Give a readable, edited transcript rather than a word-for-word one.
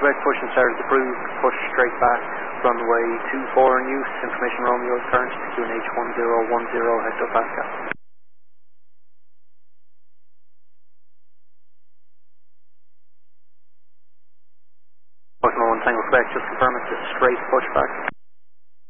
Quebec pushing started approved, push straight back, runway 24 in use, information Romeo turn to QNH 1010, Hector Pascal. Motion 1 Tango Quebec, just confirm it's a straight pushback.